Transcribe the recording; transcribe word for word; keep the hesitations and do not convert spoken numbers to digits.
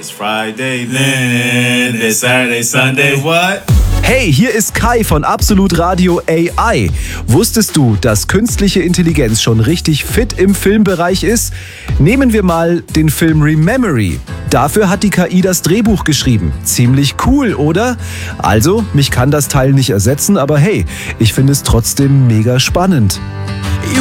It's Friday, then it's Saturday, Sunday, what? Hey, hier ist Kai von Absolut Radio A I. Wusstest du, dass künstliche Intelligenz schon richtig fit im Filmbereich ist? Nehmen wir mal den Film Rememory. Dafür hat die K I das Drehbuch geschrieben. Ziemlich cool, oder? Also, mich kann das Teil nicht ersetzen, aber hey, ich finde es trotzdem mega spannend.